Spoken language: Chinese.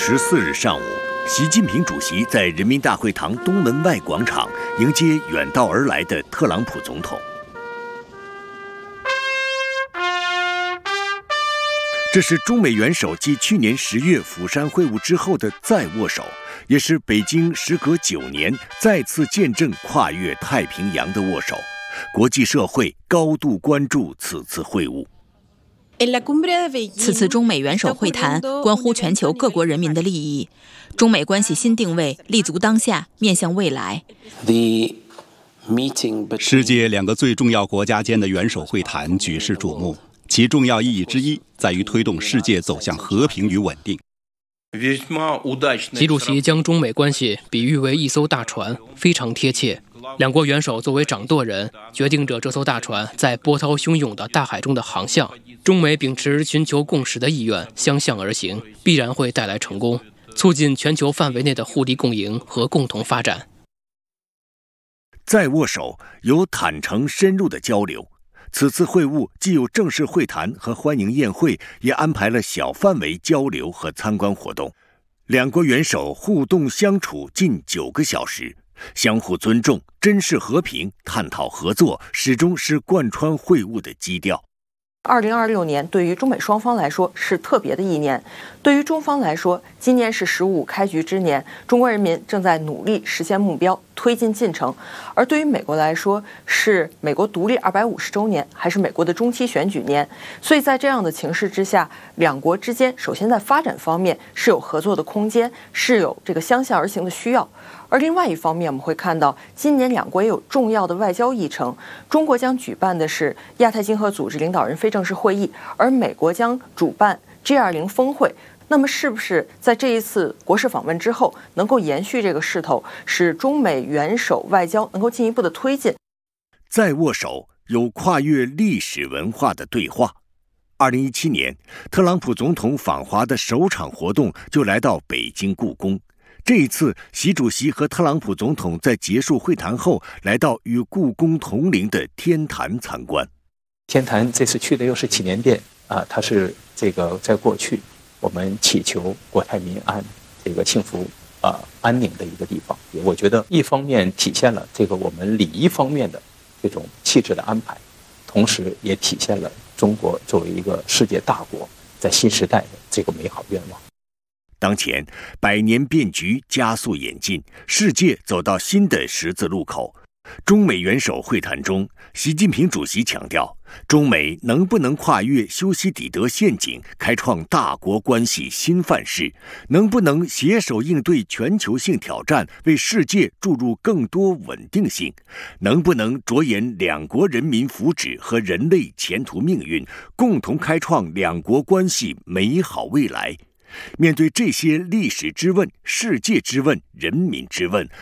14日上午，习近平主席在人民大会堂东门外广场迎接远道而来的特朗普总统。这是中美元首继去年10月釜山会晤之后的再握手，也是北京时隔9年再次见证跨越太平洋的握手。国际社会高度关注此次会晤。 此次中美元首会谈关乎全球各国人民的利益，中美关系新定位立足当下，面向未来。 世界两个最重要国家间的元首会谈举世瞩目，其重要意义之一在于推动世界走向和平与稳定。 习主席将中美关系比喻为一艘大船，非常贴切。两国元首作为掌舵人，决定着这艘大船在波涛汹涌的大海中的航向。中美秉持寻求共识的意愿，相向而行，必然会带来成功，促进全球范围内的互利共赢和共同发展。 再握手有坦诚深入的交流。此次会晤既有正式会谈和欢迎宴会，也安排了小范围交流和参观活动。两国元首互动相处近9个小时，相互尊重、珍视和平、探讨合作，始终是贯穿会晤的基调。 2026年对于中美双方来说是特别的一年，对于中方来说，今年是15开局之年，中国人民正在努力实现目标，推进进程；而对于美国来说，是美国独立250周年，还是美国的中期选举年。所以在这样的情势之下，两国之间首先在发展方面是有合作的空间，是有这个相向而行的需要。而另外一方面，我们会看到今年两国也有重要的外交议程。中国将举办的是亚太经合组织领导人非正式会议，而美国将主办 G20 峰会。那么是不是在这一次国事访问之后，能够延续这个势头，使中美元首外交能够进一步的推进？ 再握手有跨越历史文化的对话。2017年，特朗普总统访华的首场活动就来到北京故宫。这一次，习主席和特朗普总统在结束会谈后，来到与故宫同龄的天坛参观。 天坛这次去的又是祈年殿啊，它是这个在过去我们祈求国泰民安、这个幸福安宁的一个地方。我觉得一方面体现了这个我们礼仪方面的这种气质的安排，同时也体现了中国作为一个世界大国在新时代的这个美好愿望。 当前百年变局加速演进，世界走到新的十字路口。中美元首会谈中，习近平主席强调，中美能不能跨越修昔底德陷阱，开创大国关系新范式，能不能携手应对全球性挑战，为世界注入更多稳定性，能不能着眼两国人民福祉和人类前途命运，共同开创两国关系美好未来。面对这些历史之问、世界之问、人民之问，